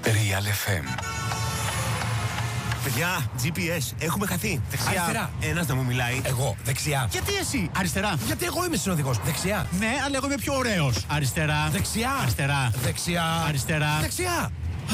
Real FM. Παιδιά, GPS, έχουμε χαθεί. Δεξιά. Αριστερά. Ένας να μου μιλάει. Εγώ, δεξιά. Γιατί εσύ, αριστερά. Γιατί εγώ είμαι συνοδηγός. Δεξιά. Ναι, αλλά εγώ είμαι πιο ωραίος. Αριστερά. Δεξιά. Αριστερά. Δεξιά. Αριστερά. Δεξιά.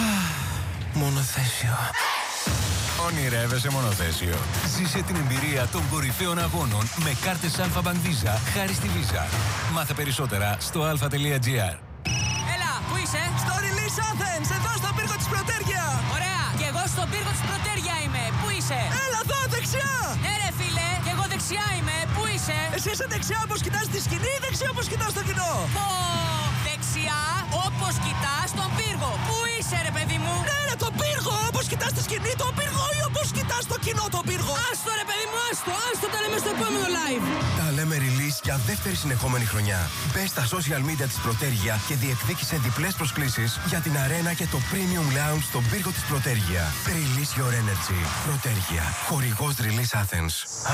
Μονοθέσιο. Ονειρεύεσαι μονοθέσιο. Ζήσε την εμπειρία των κορυφαίων αγώνων με κάρτες Alpha Bank Visa χάρη στη Visa. Μάθε περισσότερα στο alpha.gr. Έλα, πού είσαι? Στο Release Athens, εδώ στον πύργο της Πρωτέργεια. Ωραία, και εγώ στον πύργο της Πρωτέργεια είμαι. Πού είσαι? Έλα εδώ, δεξιά. Ναι ρε φίλε, και εγώ δεξιά είμαι. Πού είσαι? Εσύ είσαι δεξιά όπως κοιτάς τη σκηνή ή δεξιά όπως κοιτάς το κοινό? Πω, δεξιά όπως κοιτάς τον πύργο. Πού είσαι ρε παιδί μου? Ναι ρε, τον πύργο, όπως κοιτάς τη σκηνή τον πύργο ή όπως κοιτάς το κοινό τον πύργο? Άστο ρε παιδί μου, άστο τα λέμε στο επόμενο live. Τα λέμε release για δεύτερη συνεχόμενη χρονιά. Μπες στα social media της Πρωτέργεια και διεκδίκησε διπλές προσκλήσεις για την αρένα και το premium lounge στον πύργο της Πρωτέργεια. Release your energy. Πρωτέργεια. Χορηγός Release Athens.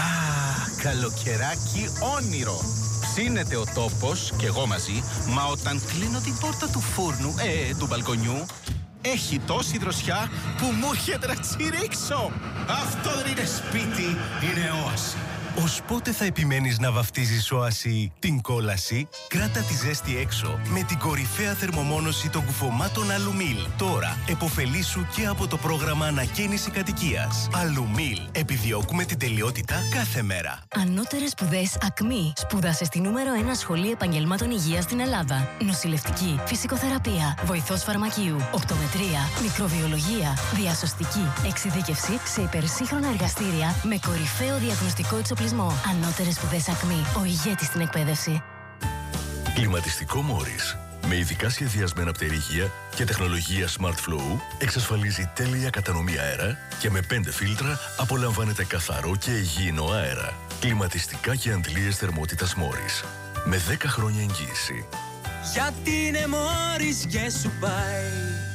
Καλοκαιράκι όνειρο. Ψήνεται ο τόπος και εγώ μαζί, μα όταν κλείνω την πόρτα του φούρνου, του μπαλκονιού, έχει τόση δροσιά που μου έρχεται να τσιρίξω. Αυτό δεν είναι σπίτι, είναι όαση. Ως πότε θα επιμένεις να βαφτίζεις όαση την κόλαση? Κράτα τη ζέστη έξω με την κορυφαία θερμομόνωση των κουφωμάτων Αλουμίλ. Τώρα εποφελήσου και από το πρόγραμμα ανακαίνιση κατοικίας. Αλουμίλ. Επιδιώκουμε την τελειότητα κάθε μέρα. Ανώτερες σπουδές ΑΚΜΗ. Σπούδασε στη νούμερο 1 σχολή επαγγελμάτων υγείας στην Ελλάδα. Νοσηλευτική, φυσικοθεραπεία, βοηθός φαρμακείου, οπτομετρία, μικροβιολογία, διασωστική, εξειδίκευση σε υπερσύγχρονα εργαστήρια με κορυφαίο διαγνωστικό εξοπλισμό. Ανώτερες σπουδές ΑΚΜΗ. Ο ηγέτης στην εκπαίδευση. Κλιματιστικό Μόρις. Με ειδικά σχεδιασμένα πτερίγια και τεχνολογία Smart Flow εξασφαλίζει τέλεια κατανομή αέρα και με 5 φίλτρα απολαμβάνετε καθαρό και υγιεινό αέρα. Κλιματιστικά και αντλίες θερμότητας Μόρις. Με 10 χρόνια εγγύηση. Γιατί είναι Μόρις και σου πάει.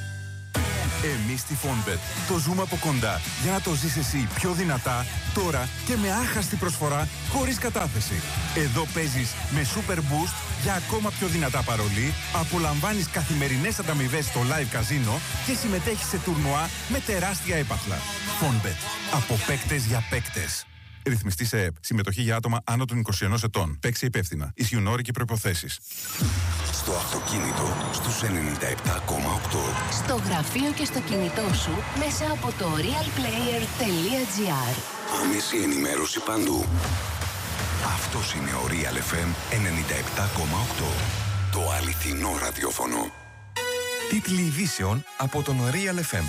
Εμείς στη Fonbet το ζούμε από κοντά για να το ζεις εσύ πιο δυνατά, τώρα και με άχαστη προσφορά χωρίς κατάθεση. Εδώ παίζεις με Super Boost για ακόμα πιο δυνατά παρολί, απολαμβάνεις καθημερινές ανταμοιβές στο live καζίνο και συμμετέχεις σε τουρνουά με τεράστια έπαθλα. Fonbet. Από παίκτες για παίκτες. Ρυθμιστή σε ΕΠ. Συμμετοχή για άτομα άνω των 21 ετών. Παίξε υπεύθυνα. Ισχύουν όροι και προϋποθέσεις. Στο αυτοκίνητο στους 97,8. Στο γραφείο και στο κινητό σου μέσα από το realplayer.gr. Άμεση ενημέρωση παντού. Αυτός είναι ο Real FM 97,8. Το αληθινό ραδιόφωνο. Τίτλοι ειδήσεων από τον Real FM.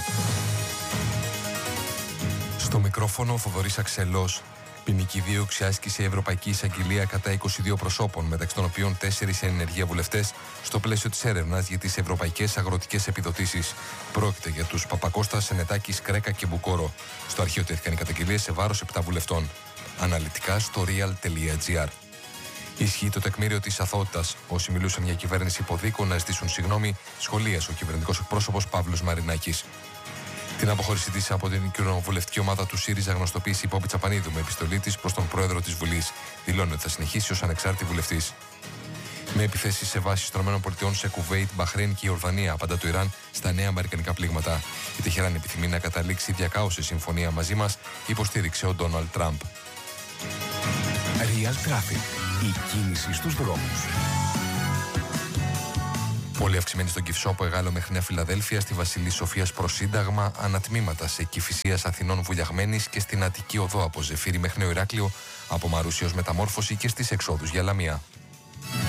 Στο μικρόφωνο ο Θοδωρής Αξελός. Ποινική δίωξη άσκησε η Ευρωπαϊκή Εισαγγελία κατά 22 προσώπων, μεταξύ των οποίων 4 ενεργεία βουλευτές, στο πλαίσιο της έρευνας για τις ευρωπαϊκές αγροτικές επιδοτήσεις. Πρόκειται για τους Παπακώστα, Σενετάκη, Κρέκα και Μπουκόρο. Στο αρχείο τέθηκαν οι καταγγελίες σε βάρος 7 βουλευτών. Αναλυτικά στο real.gr. Ισχύει το τεκμήριο της αθωότητας. Όσοι μιλούσαν για κυβέρνηση υποδίκων να ζητήσουν συγγνώμη, σχολίασε ο κυβερνητικός εκπρόσωπος Παύλος Μαρινάκης. Την αποχώρησή της από την κοινοβουλευτική ομάδα του ΣΥΡΙΖΑ γνωστοποίησε η Πόπη Τσαπανίδου με επιστολή της προς τον πρόεδρο της Βουλής. Δηλώνει ότι θα συνεχίσει ως ανεξάρτητη βουλευτής. Με επιθέσεις σε βάσεις των ΗΠΑ σε Κουβέιτ, Μπαχρέιν και Ιορδανία, απαντά το Ιράν στα νέα αμερικανικά πλήγματα. Η Τεχεράν επιθυμεί να καταλήξει διακάωση συμφωνία μαζί μας, υποστήριξε ο Ντόναλντ Τραμπ. Real Traffic. Η κίνηση στους δρόμους. Πολύ αυξημένη στον Κυφσό Εγάλο μέχρι Νέα Φιλαδέλφια, στη Βασιλής Σοφίας προς Σύνταγμα, ανατμήματα σε Κηφισίας Αθηνών Βουλιαγμένης και στην Αττική Οδό από Ζεφύρι μέχρι Νέο Ηράκλειο, από Μαρούσι ως Μεταμόρφωση και στις εξόδους για Λαμία.